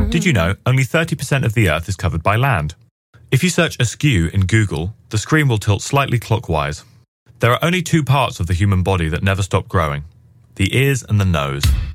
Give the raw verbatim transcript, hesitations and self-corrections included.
Did you know only thirty percent of the Earth is covered by land? If you search askew in Google, the screen will tilt slightly clockwise. There are only two parts of the human body that never stop growing: the ears and the nose.